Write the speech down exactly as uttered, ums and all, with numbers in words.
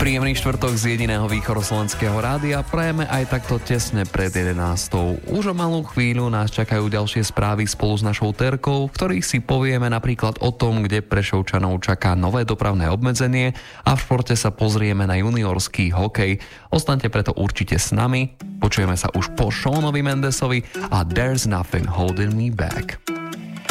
Príjemný štvrtok z jediného východoslovenského rádia prajeme aj takto tesne pred jedenástou. Už o malú chvíľu nás čakajú ďalšie správy spolu s našou Terkou, v ktorých si povieme napríklad o tom, kde Prešovčanov čaká nové dopravné obmedzenie a v športe sa pozrieme na juniorský hokej. Ostaňte preto určite s nami, počujeme sa už po Shawonovi Mendesovi a There's Nothing Holding Me Back.